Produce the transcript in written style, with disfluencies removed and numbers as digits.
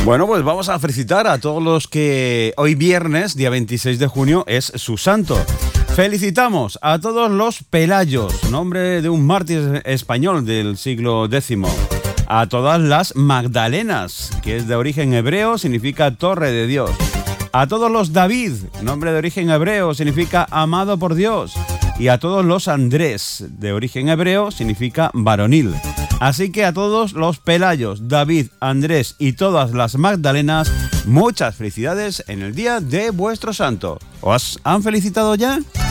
Bueno, pues vamos a felicitar a todos los que hoy viernes, día 26 de junio, es su santo. Felicitamos a todos los Pelayos, nombre de un mártir español del siglo X. A todas las Magdalenas, que es de origen hebreo, significa torre de Dios. A todos los David, nombre de origen hebreo, significa amado por Dios. Y a todos los Andrés, de origen hebreo, significa varonil. Así que a todos los Pelayos, David, Andrés y todas las Magdalenas, muchas felicidades en el día de vuestro santo. ¿Os han felicitado ya?